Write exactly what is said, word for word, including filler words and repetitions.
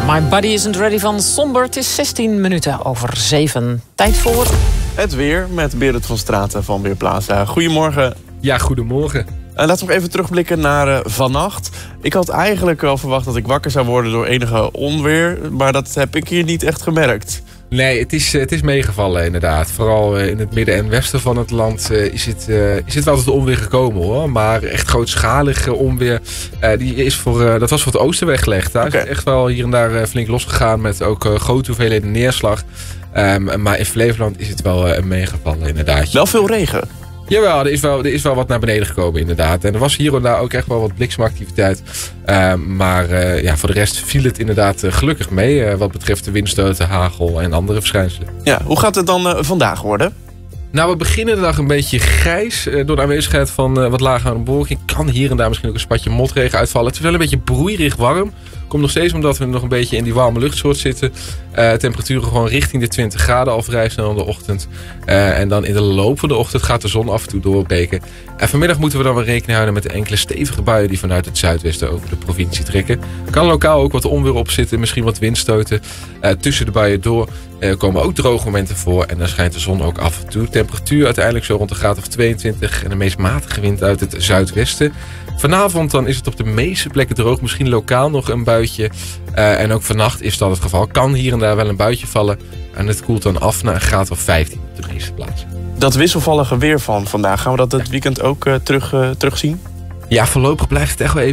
My Body Isn't Ready van Somber. Het is zestien minuten over zeven. Tijd voor... Het weer met Berend van Straten van Weerplaza. Goedemorgen. Ja, goedemorgen. Uh, laten we nog even terugblikken naar uh, vannacht. Ik had eigenlijk wel verwacht dat ik wakker zou worden door enige onweer. Maar dat heb ik hier niet echt gemerkt. Nee, het is, het is meegevallen inderdaad. Vooral in het midden en westen van het land uh, is, het, uh, is het wel tot onweer gekomen hoor. Maar echt grootschalige onweer, uh, die is voor, uh, dat was voor het oosten weggelegd. Daar okay. is het echt wel hier en daar uh, flink losgegaan met ook uh, grote hoeveelheden neerslag. Um, maar in Flevoland is het wel uh, meegevallen inderdaad. Wel veel regen. Jawel, er is, wel, er is wel wat naar beneden gekomen inderdaad. En er was hier en daar ook echt wel wat bliksemactiviteit. Uh, maar uh, ja, voor de rest viel het inderdaad uh, gelukkig mee. Uh, wat betreft de windstoten, hagel en andere verschijnselen. Ja, hoe gaat het dan uh, vandaag worden? Nou, we beginnen de dag een beetje grijs. Uh, door de aanwezigheid van uh, wat lage bewolking kan hier en daar misschien ook een spatje motregen uitvallen. Het is wel een beetje broeierig warm. Komt nog steeds omdat we nog een beetje in die warme luchtsoort zitten. Uh, temperaturen gewoon richting de twintig graden al vrij snel in de ochtend. Uh, en dan in de loop van de ochtend gaat de zon af en toe doorbreken. En vanmiddag moeten we dan weer rekening houden met de enkele stevige buien die vanuit het zuidwesten over de provincie trekken. Kan lokaal ook wat onweer op zitten, misschien wat windstoten. Uh, tussen de buien door uh, komen ook droge momenten voor. En dan schijnt de zon ook af en toe. Temperatuur uiteindelijk zo rond de graad of tweeëntwintig. En de meest matige wind uit het zuidwesten. Vanavond dan is het op de meeste plekken droog. Misschien lokaal nog een buitje. Uh, en ook vannacht is dat het geval. Kan hier en daar wel een buitje vallen. En het koelt dan af naar een graad of vijftien op de meeste plaatsen. Dat wisselvallige weer van vandaag, gaan we dat dit weekend ook uh, terug, uh, terugzien? Ja, voorlopig blijft het echt wel even